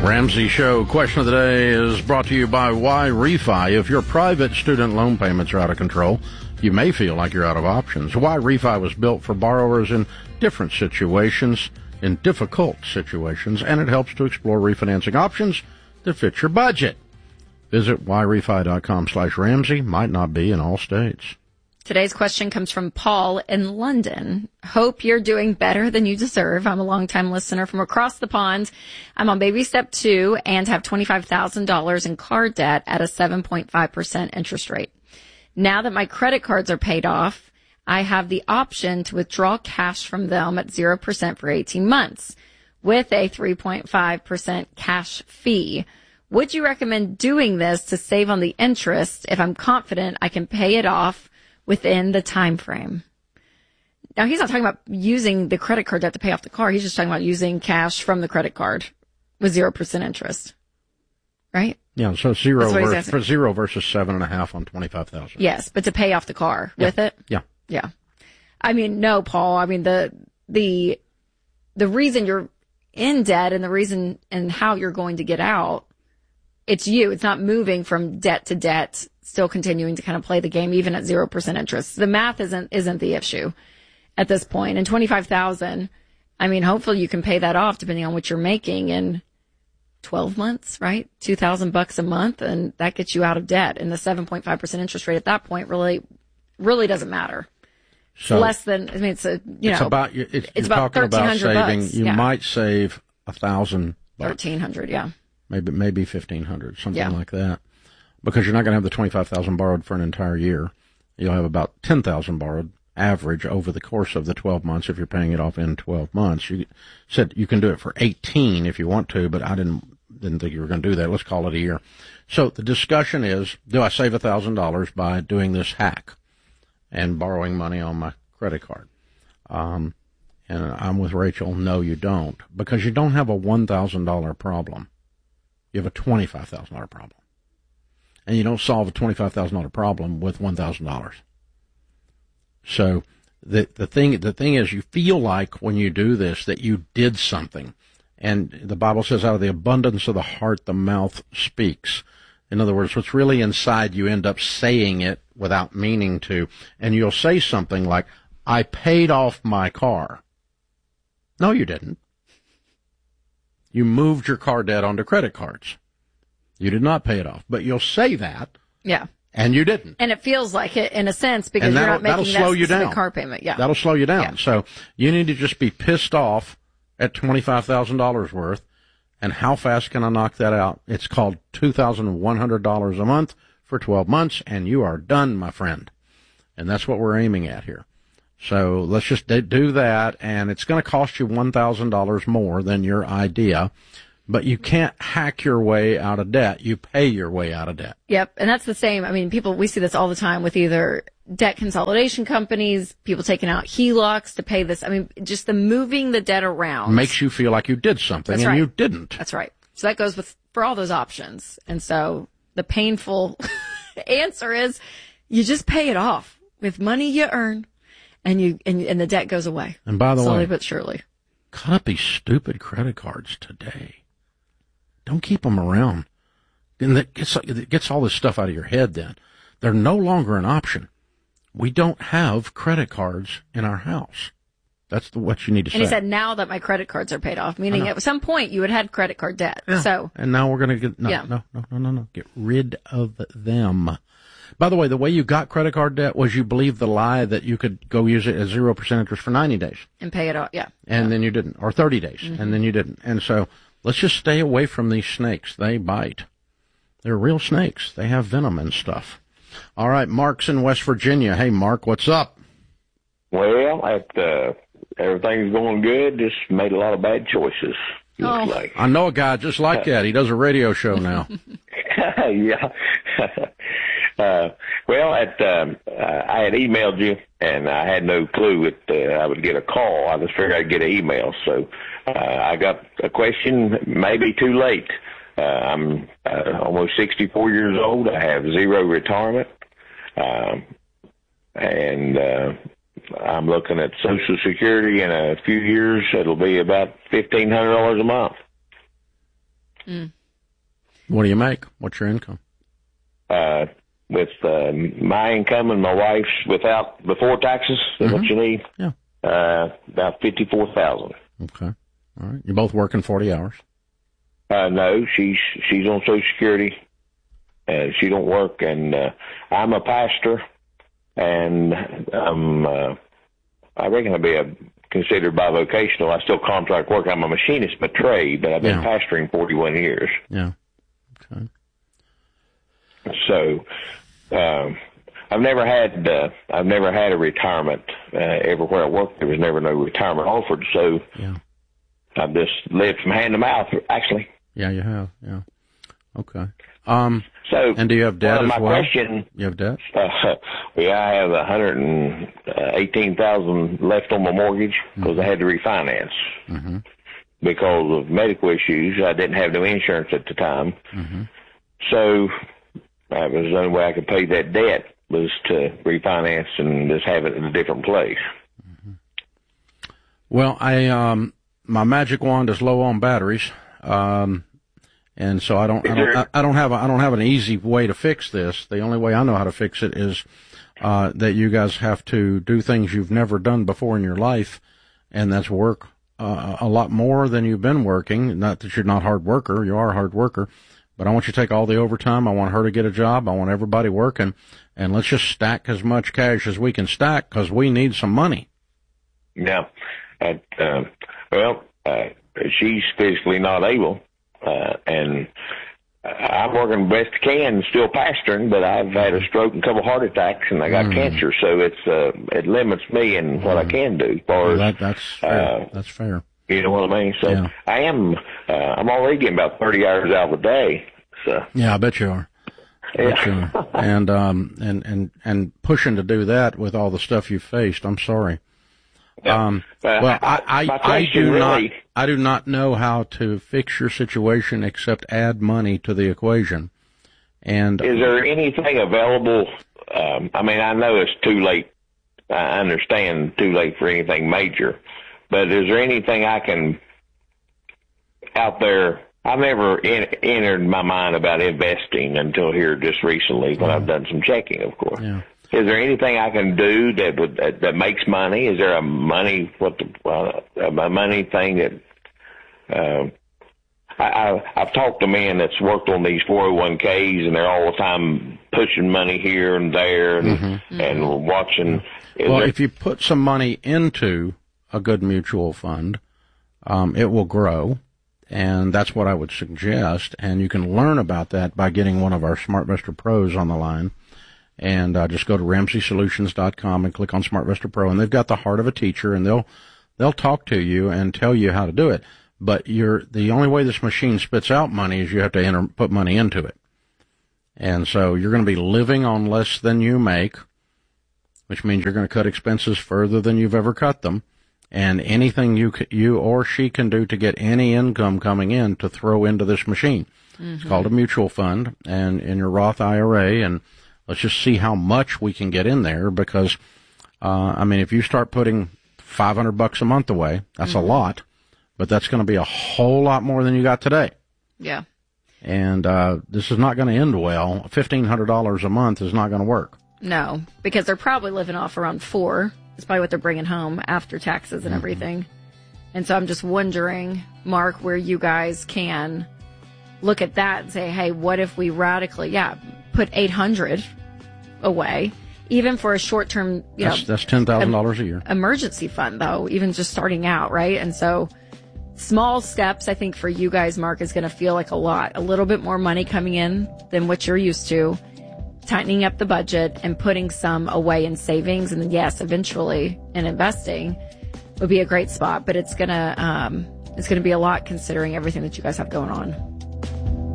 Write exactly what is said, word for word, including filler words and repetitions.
Ramsey Show question of the day is brought to you by Y-Refi. If your private student loan payments are out of control, you may feel like you're out of options. Y-Refi was built for borrowers in different situations, in difficult situations, and it helps to explore refinancing options that fit your budget. Visit yrefi.com slash Ramsey. Might not be in all states. Today's question comes from Paul in London. Hope you're doing better than you deserve. I'm a longtime listener from across the pond. I'm on baby step two and have twenty-five thousand dollars in car debt at a seven point five percent interest rate. Now that my credit cards are paid off, I have the option to withdraw cash from them at zero percent for eighteen months with a three point five percent cash fee. Would you recommend doing this to save on the interest if I'm confident I can pay it off within the time frame? Now, he's not talking about using the credit card debt to pay off the car. He's just talking about using cash from the credit card with zero percent interest, right? Yeah, so zero versus, for zero versus seven and a half on twenty-five thousand. Yes, but to pay off the car yeah. with it. Yeah, yeah. I mean, no, Paul. I mean the the the reason you're in debt and the reason and how you're going to get out, it's you. It's not moving from debt to debt, still continuing to kind of play the game even at zero percent interest. The math isn't isn't the issue at this point. And twenty-five thousand, I mean, hopefully you can pay that off depending on what you're making in twelve months, right? two thousand bucks a month, and that gets you out of debt. And the seven point five percent interest rate at that point really really doesn't matter. So it's less than, I mean, it's a, you it's know, about, it's, it's you're about talking about saving, bucks. you yeah. might save a thousand bucks. thirteen hundred, yeah. Maybe, maybe fifteen hundred, something yeah. like that. Because you're not going to have the twenty-five thousand borrowed for an entire year. You'll have about ten thousand borrowed average over the course of the twelve months if you're paying it off in twelve months. You said you can do it for eighteen if you want to, but I didn't, didn't think you were going to do that. Let's call it a year. So the discussion is, do I save one thousand dollars by doing this hack and borrowing money on my credit card? Um, and I'm with Rachel. No, you don't, because you don't have a one thousand dollars problem. You have a twenty-five thousand dollars problem. And you don't solve a twenty-five thousand dollars problem with one thousand dollars. So the the thing the thing is, you feel like when you do this that you did something. And the Bible says out of the abundance of the heart, the mouth speaks. In other words, what's really inside, you end up saying it without meaning to. And you'll say something like, I paid off my car. No, you didn't. You moved your car debt onto credit cards. You did not pay it off, but you'll say that. Yeah. And you didn't. And it feels like it in a sense because you're not making that slow you specific down. car payment. Yeah. That'll slow you down. Yeah. So you need to just be pissed off at twenty-five thousand dollars worth. And how fast can I knock that out? It's called two thousand one hundred dollars a month for twelve months, and you are done, my friend. And that's what we're aiming at here. So let's just do that, and it's going to cost you one thousand dollars more than your idea. But you can't hack your way out of debt. You pay your way out of debt. Yep. And that's the same. I mean, people, we see this all the time with either debt consolidation companies, people taking out H E L O Cs to pay this. I mean, just the moving the debt around. Makes you feel like you did something That's and right. you didn't. That's right. So that goes with, for all those options. And so the painful answer is you just pay it off with money you earn and you, and, and the debt goes away. And by the slowly way, but surely. Cut up these stupid credit cards today. Don't keep them around. And that gets, it gets all this stuff out of your head then. They're no longer an option. We don't have credit cards in our house. That's the, what you need to say. And he said, now that my credit cards are paid off, meaning at some point you had had credit card debt. Yeah. So. And now we're going to get, no, yeah. no, no, no, no, no. Get rid of them. By the way, the way you got credit card debt was you believed the lie that you could go use it at zero percent interest for ninety days. And pay it off, yeah. And yeah. then you didn't. Or thirty days. Mm-hmm. And then you didn't. And so let's just stay away from these snakes. They bite. They're real snakes. They have venom and stuff. All right, Mark's in West Virginia. Hey, Mark, what's up? Well, at, uh, everything's going good. Just made a lot of bad choices, looks oh. like. I know a guy just like that. He does a radio show now. yeah. uh, well, at um, uh, I had emailed you, and I had no clue that uh, I would get a call. I just figured I'd get an email. So uh, I got a question, maybe too late. Uh, I'm uh, almost sixty-four years old. I have zero retirement, um, and uh, I'm looking at Social Security in a few years. It'll be about fifteen hundred dollars a month. Mm. What do you make? What's your income? Uh, with uh, my income and my wife's without before taxes, is Mm-hmm. what you need? Yeah. Uh, about fifty-four thousand. Okay. All right. You're both working forty hours. Uh, no, she's she's on Social Security. Uh, she don't work, and uh, I'm a pastor, and um, uh, I reckon I'll be a considered bivocational. I still contract work. I'm a machinist by trade, but I've been Yeah. pastoring forty-one years. Yeah. Okay. So, um, I've never had uh, I've never had a retirement. Uh, everywhere I worked, there was never no retirement offered. So, Yeah. I've just lived from hand to mouth, actually. Yeah, you have. Yeah. Okay. Um, So, and do you have debt uh, as my well? question. You have debt? Uh, yeah, I have a hundred and eighteen thousand left on my mortgage because I had to refinance Mm-hmm. because of medical issues. I didn't have no insurance at the time, Mm-hmm. so that was the only way I could pay that debt was to refinance and just have it in a different place. Well, I um, my magic wand is low on batteries, um, and so I don't, I don't, I, I don't have, a, I don't have an easy way to fix this. The only way I know how to fix it is uh, that you guys have to do things you've never done before in your life, and that's work uh, a lot more than you've been working. Not that you're not a hard worker, you are a hard worker, but I want you to take all the overtime. I want her to get a job. I want everybody working, and let's just stack as much cash as we can stack because we need some money. Yeah. And, uh, well, uh, she's physically not able, uh, and I'm working the best I can, still pastoring, but I've had a stroke and a couple heart attacks, and I got Mm. cancer, so it's uh, it limits me in what I can do. As far Well, as that, that's fair. uh, That's fair. you know what I mean. So Yeah. I am. Uh, I'm already getting about thirty hours out of a day. So Yeah, I bet you are. I bet you yeah. are. And um and and and pushing to do that with all the stuff you've faced. I'm sorry. Um, Uh, well, I, I, my I question do not, really- I do not know how to fix your situation except add money to the equation. And Is there anything available? Um, I mean, I know it's too late. I understand too late for anything major, but is there anything I can out there? I've never in, entered my mind about investing until here just recently when I've done some checking, of course. yeah. Is there anything I can do that would that, that makes money? Is there a money what the uh, a money thing that uh, I, I I've talked to men that's worked on these four oh one K's and they're all the time pushing money here and there and Mm-hmm. and watching. Is Well, there, if you put some money into a good mutual fund, um, it will grow. And that's what I would suggest. And you can learn about that by getting one of our SmartVestor Pros on the line. And uh, just go to Ramsey Solutions dot com and click on SmartVestor Pro. And they've got the heart of a teacher, and they'll they'll talk to you and tell you how to do it. But you're the only way this machine spits out money is you have to enter, put money into it. And so you're going to be living on less than you make, which means you're going to cut expenses further than you've ever cut them. And anything you you or she can do to get any income coming in to throw into this machine. Mm-hmm. It's called a mutual fund, and in your Roth I R A, and let's just see how much we can get in there because, uh, I mean, if you start putting five hundred bucks a month away, that's mm-hmm. a lot, but that's going to be a whole lot more than you got today. Yeah. And, uh, this is not going to end well. fifteen hundred dollars a month is not going to work. No, because they're probably living off around four. It's probably what they're bringing home after taxes and Mm-hmm. everything. And so I'm just wondering, Mark, where you guys can look at that and say, hey, what if we radically, yeah, put eight hundred away, even for a short-term, you That's, know, that's ten thousand dollars a year. emergency fund, though, even just starting out, right? And so small steps, I think, for you guys, Mark, is going to feel like a lot. A little bit more money coming in than what you're used to, tightening up the budget and putting some away in savings. And then, yes, eventually in investing would be a great spot. But it's going to, um, it's going to be a lot considering everything that you guys have going on.